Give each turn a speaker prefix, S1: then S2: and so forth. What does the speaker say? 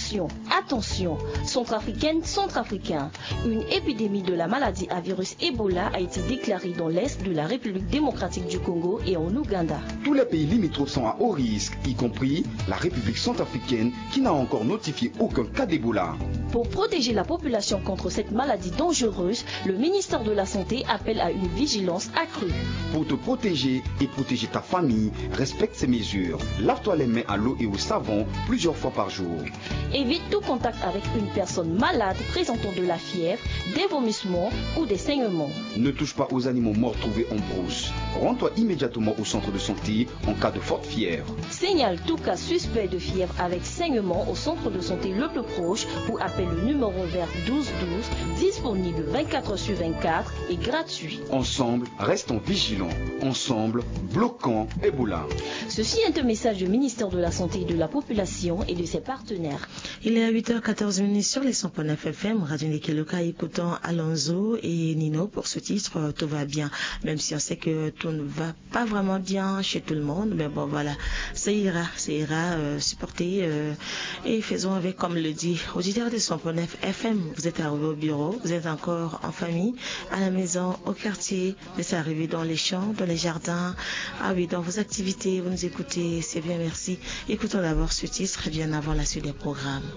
S1: Attention, attention, centrafricaines, centrafricains. Une épidémie de la maladie à virus Ebola a été déclarée dans l'est de la République démocratique du Congo et en Ouganda.
S2: Tous les pays limitrophes sont à haut risque, y compris la République centrafricaine qui n'a encore notifié aucun cas d'Ebola.
S1: Pour protéger la population contre cette maladie dangereuse, le ministère de la Santé appelle à une vigilance accrue.
S2: Pour te protéger et protéger ta famille, respecte ces mesures. Lave-toi les mains à l'eau et au savon plusieurs fois par jour.
S1: Évite tout contact avec une personne malade présentant de la fièvre, des vomissements ou des saignements.
S2: Ne touche pas aux animaux morts trouvés en brousse. Rends-toi immédiatement au centre de santé en cas de forte fièvre.
S1: Signale tout cas suspect de fièvre avec saignement au centre de santé le plus proche ou appelle le numéro vert 1212, disponible 24/24 et gratuit.
S2: Ensemble, restons vigilants. Ensemble, bloquons Ebola.
S1: Ceci est un message du ministère de la Santé et de la Population et de ses partenaires.
S3: Il est à 8h14 sur les 100.9 FM, Radio Nikeloka, écoutant Alonso et Nino pour ce titre, tout va bien. Même si on sait que tout ne va pas vraiment bien chez tout le monde, mais bon voilà, ça ira, supporter et faisons avec, comme le dit auditeur de 100.9 FM, vous êtes arrivé au bureau, vous êtes encore en famille, à la maison, au quartier, vous êtes arrivé dans les champs, dans les jardins, ah oui, dans vos activités, vous nous écoutez, c'est bien, merci. Écoutons d'abord ce titre, bien avant la suite des programmes.